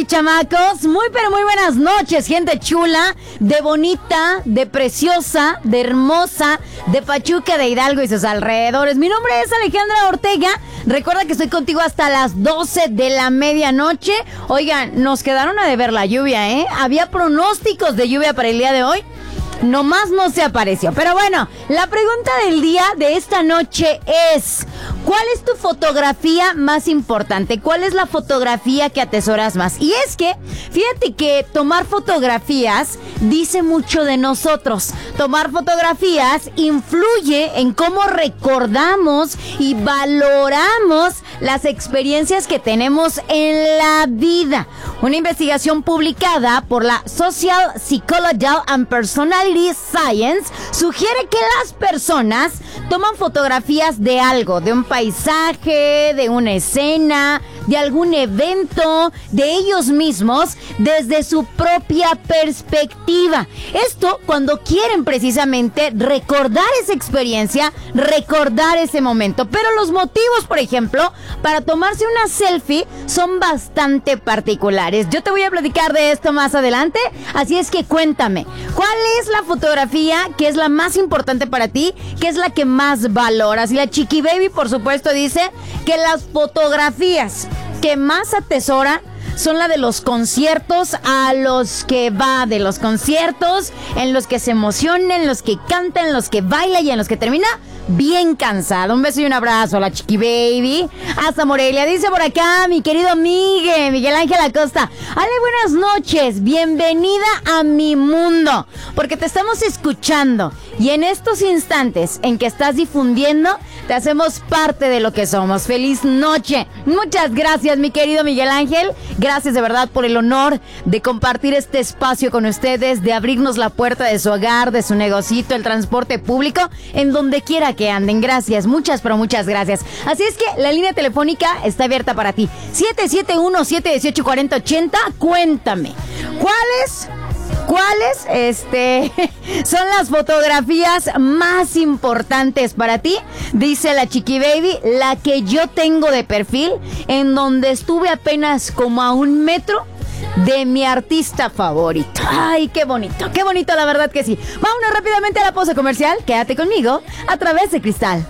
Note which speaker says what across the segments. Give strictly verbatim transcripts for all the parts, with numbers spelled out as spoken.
Speaker 1: mis chamacos? Muy pero muy buenas noches, gente chula, de bonita, de preciosa, de hermosa, de Pachuca, de Hidalgo y sus alrededores. Mi nombre es Alejandra Ortega. Recuerda que estoy contigo hasta las doce de la medianoche. Oigan, nos quedaron a deber la lluvia, ¿eh? Había pronósticos de lluvia para el día de hoy. Nomás no se apareció. Pero bueno, la pregunta del día de esta noche es: ¿cuál es tu fotografía más importante? ¿Cuál es la fotografía que atesoras más? Y es que, fíjate que tomar fotografías dice mucho de nosotros. Tomar fotografías influye en cómo recordamos y valoramos las experiencias que tenemos en la vida. Una investigación publicada por la Social Psychology and Personality Science sugiere que las personas toman fotografías de algo, de un paisaje, de una escena, de algún evento, de ellos mismos, desde su propia perspectiva. Esto cuando quieren precisamente recordar esa experiencia, recordar ese momento. Pero los motivos, por ejemplo, para tomarse una selfie son bastante particulares. Yo te voy a platicar de esto más adelante, así es que cuéntame, ¿cuál es la fotografía que es la más importante para ti? ¿Qué es la que más valoras? Y la Chiqui Baby, por supuesto, dice que las fotografías que más atesora son la de los conciertos a los que va, de los conciertos en los que se emociona, en los que canta, en los que baila y en los que termina bien cansado. Un beso y un abrazo a la Chiqui Baby. Hasta Morelia. Dice por acá mi querido Miguel, Miguel Ángel Acosta: Ale, buenas noches, bienvenida a mi mundo, porque te estamos escuchando y en estos instantes en que estás difundiendo, te hacemos parte de lo que somos. Feliz noche. Muchas gracias, mi querido Miguel Ángel. Gracias de verdad por el honor de compartir este espacio con ustedes, de abrirnos la puerta de su hogar, de su negocito, el transporte público, en donde quiera que anden. Gracias, muchas pero muchas gracias. Así es que la línea telefónica está abierta para ti. siete siete uno, siete uno ocho, cuatro cero ocho cero. Cuéntame, ¿cuáles ¿Cuáles este, son las fotografías más importantes para ti? Dice la Chiqui Baby: la que yo tengo de perfil, en donde estuve apenas como a un metro de mi artista favorito. Ay, qué bonito, qué bonito, la verdad que sí. Vámonos rápidamente a la pausa comercial. Quédate conmigo a través de Cristal.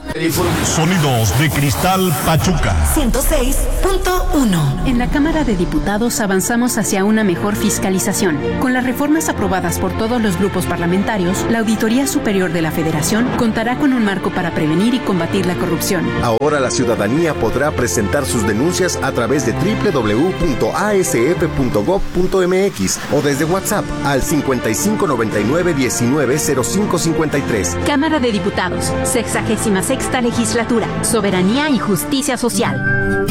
Speaker 2: Sonidos de Cristal Pachuca
Speaker 3: ciento seis punto uno.
Speaker 4: En la Cámara de Diputados avanzamos hacia una mejor fiscalización. Con las reformas aprobadas por todos los grupos parlamentarios, la Auditoría Superior de la Federación contará con un marco para prevenir y combatir la corrupción.
Speaker 5: Ahora la ciudadanía podrá presentar sus denuncias a través de doble u doble u doble u punto a s f punto gob punto m x o desde WhatsApp al cincuenta y cinco noventa y nueve diecinueve cero cinco cincuenta y tres.
Speaker 4: Cámara de Diputados, sexagésima sexta legislatura, soberanía y justicia social.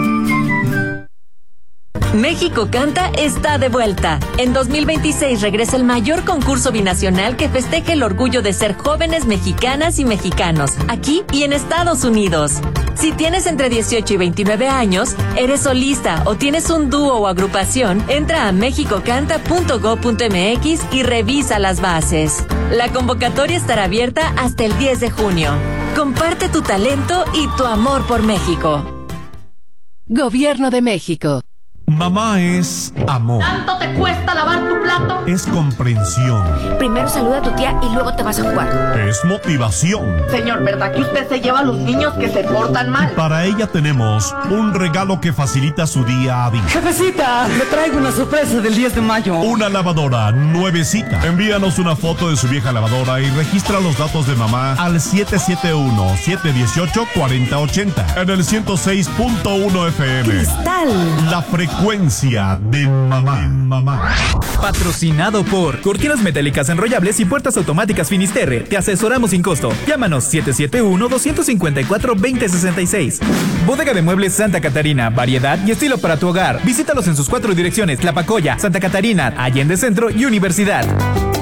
Speaker 6: México Canta está de vuelta. En dos mil veintiséis regresa el mayor concurso binacional que festeja el orgullo de ser jóvenes mexicanas y mexicanos, aquí y en Estados Unidos. Si tienes entre dieciocho y veintinueve años, eres solista o tienes un dúo o agrupación, entra a mexico canta punto gob punto m x y revisa las bases. La convocatoria estará abierta hasta el diez de junio. Comparte tu talento y tu amor por México.
Speaker 7: Gobierno de México.
Speaker 2: Mamá es amor.
Speaker 8: ¿Tanto te cuesta lavar tu plato?
Speaker 2: Es comprensión.
Speaker 3: Primero saluda a tu tía y luego te vas a jugar.
Speaker 2: Es motivación.
Speaker 8: Señor, ¿verdad que usted se lleva a los niños que se portan mal?
Speaker 2: Y para ella tenemos un regalo que facilita su día a día.
Speaker 9: Jefecita, le traigo una sorpresa del diez de mayo.
Speaker 2: Una lavadora nuevecita. Envíanos una foto de su vieja lavadora y registra los datos de mamá al siete siete uno, siete uno ocho, cuatro cero ocho cero en el ciento seis punto uno F M.
Speaker 3: Cristal.
Speaker 2: La frecuencia de mamá. mamá.
Speaker 10: Patrocinado por Cortinas Metálicas Enrollables y Puertas Automáticas Finisterre. Te asesoramos sin costo. Llámanos siete siete uno, dos cinco cuatro, dos cero seis seis. Bodega de Muebles Santa Catarina. Variedad y estilo para tu hogar. Visítalos en sus cuatro direcciones: La Pacoya, Santa Catarina, Allende Centro y Universidad.